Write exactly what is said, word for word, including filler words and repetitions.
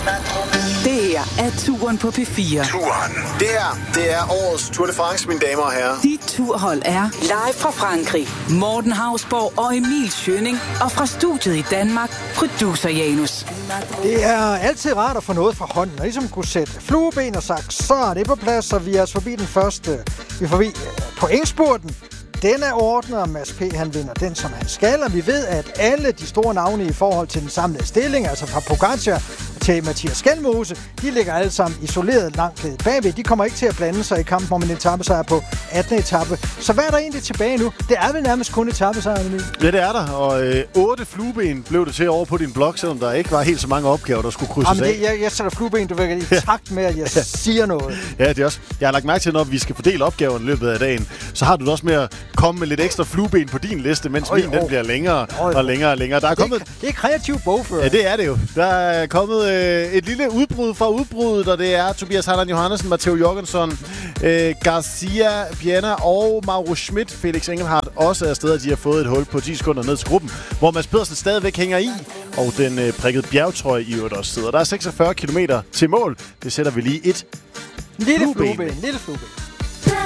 Det her er Turen på P fire. Turen. Det her, det er årets Tour de France, mine damer og herrer. Dit turhold er live fra Frankrig. Morten Hausborg og Emil Schønning. Og fra studiet i Danmark, producer Janus. Det er altid rart at få noget fra hånden, og ligesom kunne sætte flueben og sagt, så er det på plads, så vi er forbi den første. Vi er forbi pointspurten. Den er ordnet, og Mads P. han vinder den, som han skal, og vi ved, at alle de store navne i forhold til den samlede stilling, altså fra Pogacar til Mathias Skelmose, de ligger alle sammen isoleret langt bagved. De kommer ikke til at blande sig i kampen om en etapesejr på attende etape. Så hvad er der egentlig tilbage nu? Det er vel nærmest kun etapesejren, Emil? Ja, det er der, og øh, otte flueben blev det til over på din blog, selvom der ikke var helt så mange opgaver, der skulle krydses Jamen, af. det, jeg, jeg sætter flueben, du ved, i takt med, at jeg ja. siger noget. Ja, det er også. Jeg har lagt mærke til, når vi skal fordele opgaverne i løbet af dagen, så har du det også med at komme med lidt ekstra flueben på din liste, mens Øj, min den oh. bliver længere Øj, og længere og længere. Der er det, kommet... det er kreativ bogfører. Ja, det er det jo. Der er kommet øh, et lille udbrud fra udbruddet, og det er Tobias Harlan Johannesen, Matteo Jorgensen, øh, Garcia Piana og Mauro Schmidt, Felix Engelhardt også er steder, de har fået et hul på ti sekunder ned til gruppen, hvor Mads Pedersen stadigvæk hænger i, og den øh, prikkede bjergtrøje i øvrigt også sidder. Der er seksogfyrre kilometer til mål. Det sætter vi lige et Lille flueben. flueben, lille flueben.